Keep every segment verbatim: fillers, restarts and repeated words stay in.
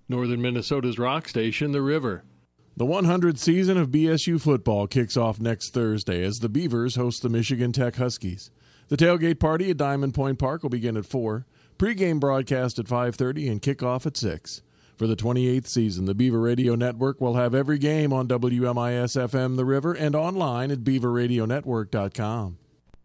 Northern Minnesota's rock station, The River. The one hundredth season of B S U football kicks off next Thursday as the Beavers host the Michigan Tech Huskies. The tailgate party at Diamond Point Park will begin at four, pregame broadcast at five thirty, and kickoff at six. For the twenty-eighth season, the Beaver Radio Network will have every game on W M I S F M The River and online at beaver radio network dot com.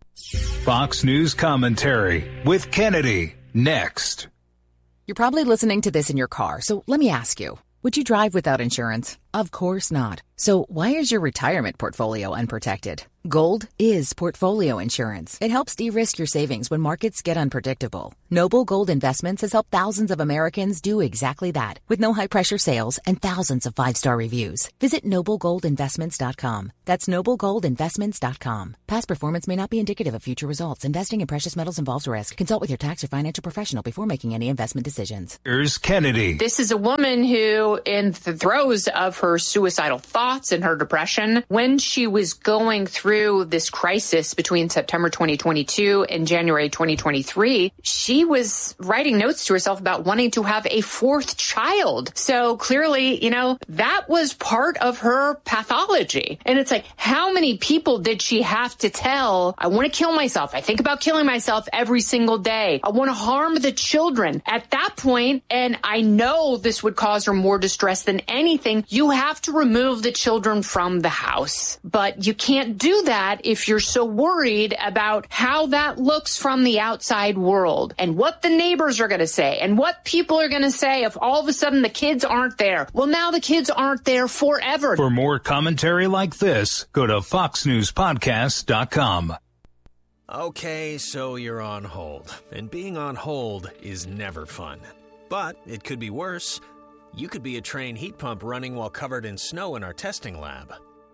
Fox News Commentary with Kennedy, next. You're probably listening to this in your car, so let me ask you, would you drive without insurance? Of course not. So why is your retirement portfolio unprotected? Gold is portfolio insurance. It helps de-risk your savings when markets get unpredictable. Noble Gold Investments has helped thousands of Americans do exactly that, with no high-pressure sales and thousands of five-star reviews. Visit noble gold investments dot com. That's noble gold investments dot com. Past performance may not be indicative of future results. Investing in precious metals involves risk. Consult with your tax or financial professional before making any investment decisions. Here's Kennedy. This is a woman who, in the throes of her suicidal thoughts and her depression, when she was going through this crisis between September twenty twenty-two and January twenty twenty-three, she was writing notes to herself about wanting to have a fourth child. So clearly, you know, that was part of her pathology. And it's like, how many people did she have to tell, I want to kill myself. I think about killing myself every single day. I want to harm the children. At that point, and I know this would cause her more distress than anything, you have to remove the children from the house. But you can't do that if you're so worried about how that looks from the outside world and what the neighbors are going to say and what people are going to say if all of a sudden the kids aren't there. Well, now the kids aren't there forever. For more commentary like this, go to fox news podcast dot com. Okay, so you're on hold, and being on hold is never fun. But it could be worse. You could be a Trane heat pump running while covered in snow in our testing lab.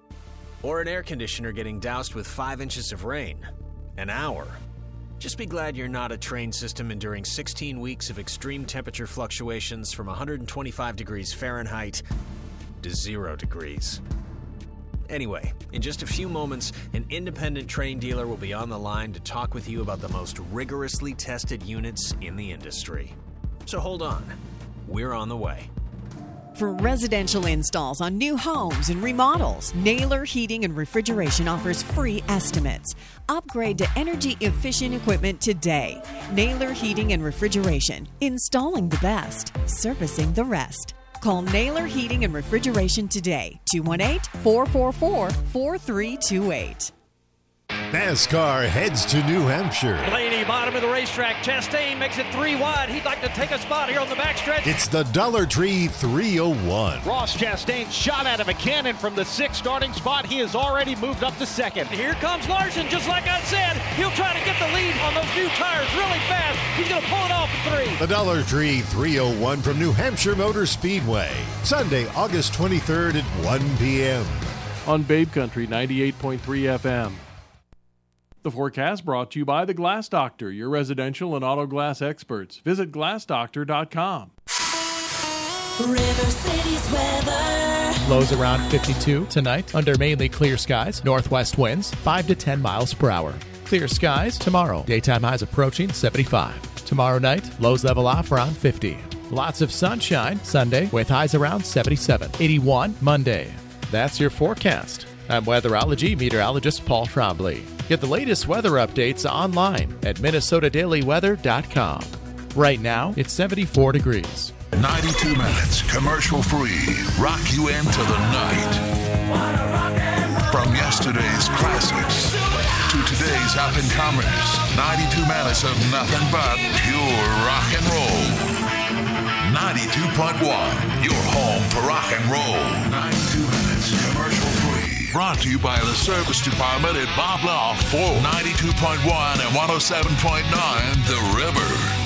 Or an air conditioner getting doused with five inches of rain. An hour. Just be glad you're not a Trane system enduring sixteen weeks of extreme temperature fluctuations from one hundred twenty-five degrees Fahrenheit to zero degrees. Anyway, in just a few moments, an independent Trane dealer will be on the line to talk with you about the most rigorously tested units in the industry. So hold on. We're on the way. For residential installs on new homes and remodels, Naylor Heating and Refrigeration offers free estimates. Upgrade to energy-efficient equipment today. Naylor Heating and Refrigeration. Installing the best. Servicing the rest. Call Naylor Heating and Refrigeration today. two one eight, four four four, four three two eight. NASCAR heads to New Hampshire. Blaney, bottom of the racetrack. Chastain makes it three wide. He'd like to take a spot here on the backstretch. It's the Dollar Tree three oh one. Ross Chastain shot out of a cannon from the sixth starting spot. He has already moved up to second. Here comes Larson, just like I said. He'll try to get the lead on those new tires really fast. He's going to pull it off at three. The Dollar Tree three oh one from New Hampshire Motor Speedway. Sunday, August twenty-third at one p.m. On Babe Country ninety-eight point three F M. The forecast brought to you by The Glass Doctor, your residential and auto glass experts. Visit glass doctor dot com. River City's weather. Lows around fifty-two tonight under mainly clear skies. Northwest winds five to ten miles per hour. Clear skies tomorrow. Daytime highs approaching seventy-five. Tomorrow night, lows level off around fifty. Lots of sunshine Sunday with highs around seventy-seven. eighty-one Monday. That's your forecast. I'm weatherology meteorologist Paul Trombley. Get the latest weather updates online at minnesota daily weather dot com. Right now, it's seventy-four degrees. ninety-two minutes, commercial-free. Rock you into the night. From yesterday's classics to today's up-and-comers. ninety-two minutes of nothing but pure rock and roll. ninety-two point one, your home for rock and roll. ninety-two minutes, commercial-free. Brought to you by the Service Department at Bob Law for ninety-two point one and one oh seven point nine The River.